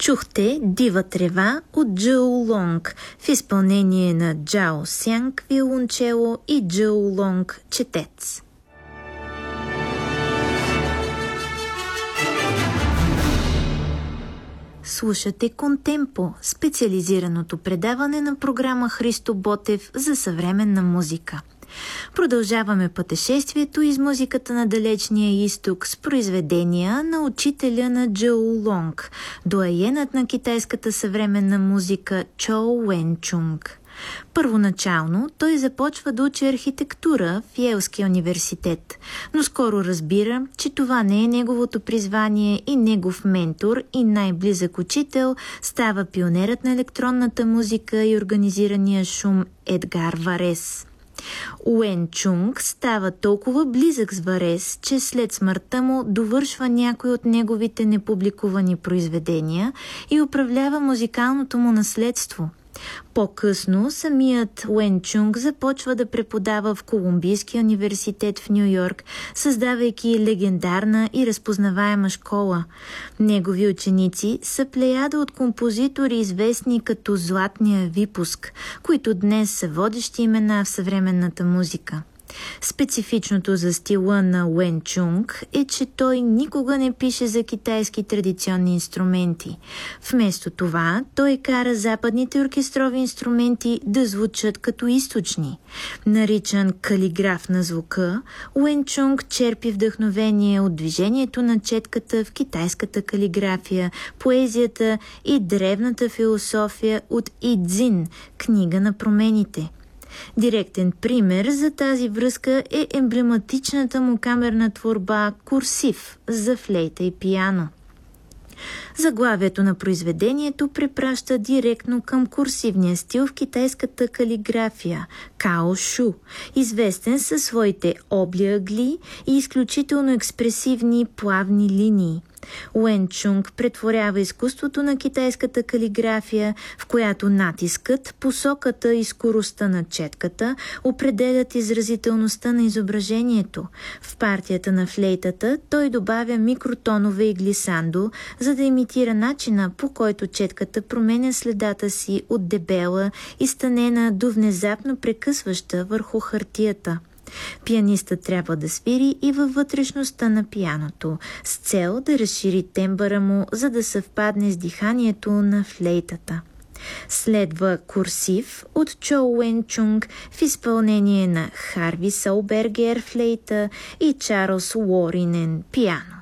Чухте "Дива трева" от Джоу Лонг в изпълнение на Джао Сянг виолончело и Джоу Лонг четец. Слушате Контемпо, специализираното предаване на програма Христо Ботев за съвременна музика. Продължаваме пътешествието из музиката на далечния изток с произведения на учителя на Джоу Лонг, доайенът на китайската съвременна музика Чоу Уен Чунг. Първоначално той започва да учи архитектура в Йелския университет, но скоро разбира, че това не е неговото призвание и негов ментор и най-близък учител става пионерът на електронната музика и организирания шум Едгар Варес. Уен Чунг става толкова близък с Варес, че след смъртта му довършва някои от неговите непубликувани произведения и управлява музикалното му наследство. По-късно самият Уен Чунг започва да преподава в Колумбийския университет в Ню-Йорк, създавайки легендарна и разпознаваема школа. Негови ученици са плеяда от композитори, известни като Златния випуск, които днес са водещи имена в съвременната музика. Специфичното за стила на Уен Чунг е, че той никога не пише за китайски традиционни инструменти. Вместо това, той кара западните оркестрови инструменти да звучат като източни. Наричан калиграф на звука, Уен Чунг черпи вдъхновение от движението на четката в китайската калиграфия, поезията и древната философия от И Цзин, книга на промените. Директен пример за тази връзка е емблематичната му камерна творба "Курсив" за флейта и пиано. Заглавието на произведението препраща директно към курсивния стил в китайската калиграфия – Као Шу, известен със своите облягли и изключително експресивни плавни линии. Уен Чунг претворява изкуството на китайската калиграфия, в която натискът, посоката и скоростта на четката определят изразителността на изображението. В партията на флейтата той добавя микротонове и глисандо, за да имитира начина, по който четката променя следата си от дебела и станена до внезапно прекъсваща върху хартията. Пианистът трябва да свири и във вътрешността на пианото, с цел да разшири тембъра му, за да съвпадне с диханието на флейтата. Следва "Курсив" от Чоу Уен Чунг в изпълнение на Харви Солбергер флейта и Чарлз Уоринен пиано.